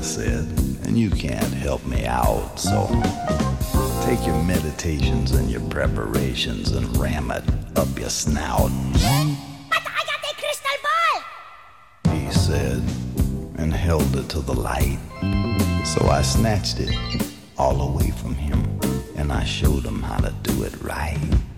said, and you can't help me out, so take your meditations and your preparations and ram it up your snout. But I got a crystal ball! He said, and held it to the light. So I snatched it all away from him, and I showed him how to do it right.